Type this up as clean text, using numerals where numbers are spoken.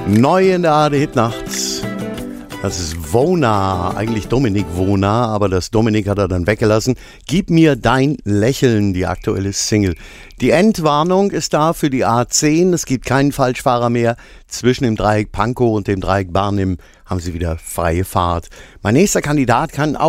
Neu in der ARD Hitnacht. Das ist Wona, eigentlich Dominik Wona, aber das Dominik hat er dann weggelassen. Gib mir dein Lächeln, die aktuelle Single. Die Endwarnung ist da für die A10. Es gibt keinen Falschfahrer mehr. Zwischen dem Dreieck Pankow und dem Dreieck Barnim haben sie wieder freie Fahrt. Mein nächster Kandidat kann auch